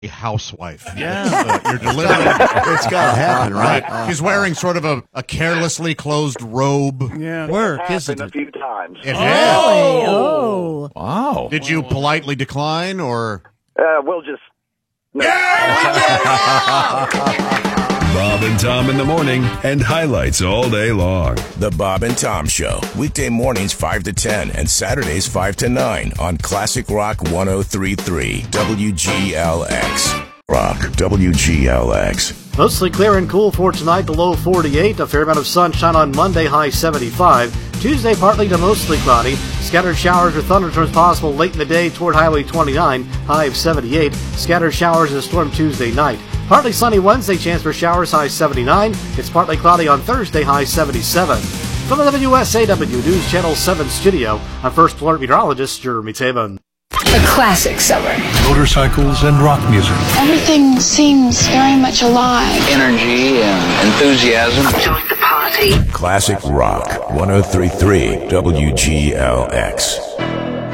housewife. Yeah. You're delivering. It's got to happen, right? She's wearing sort of a carelessly closed robe. Yeah. Work, Happened isn't a it? few times. It has. Oh. Wow. Did you politely decline, or? We'll just. No. Bob and Tom in the morning and highlights all day long. The Bob and Tom Show, weekday mornings 5 to 10 and Saturdays 5 to 9 on Classic Rock 103.3 WGLX. Rock WGLX. Mostly clear and cool for tonight, the low 48. A fair amount of sunshine on Monday, high 75. Tuesday, partly to mostly cloudy. Scattered showers or thunderstorms possible late in the day toward Highway 29, high of 78. Scattered showers and a storm Tuesday night. Partly sunny Wednesday, chance for showers, high 79. It's partly cloudy on Thursday, high 77. From the WSAW News Channel 7 studio, I'm First Alert Meteorologist Jeremy Taban. A classic summer. Motorcycles and rock music. Everything seems very much alive. Energy and enthusiasm. Join the party. Classic Rock 103.3 WGLX.